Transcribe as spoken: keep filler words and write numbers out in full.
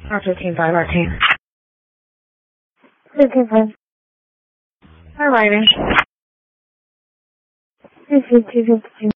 R fifteen five R T. fifteen five. Hi, writing. fifty-two fifty-two.